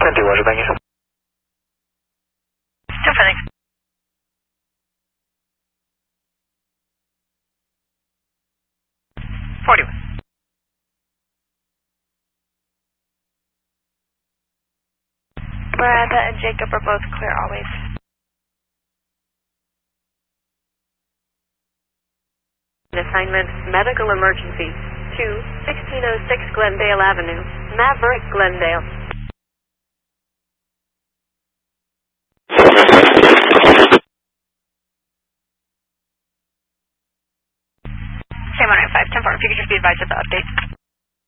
问题，我是白先生。 正反那个。41. Miranda and Jacob are both clear always. Assignment, medical emergency, 1606 Glendale Avenue, Maverick, Glendale. Same 195, 10-4, if you could just be advised of the update.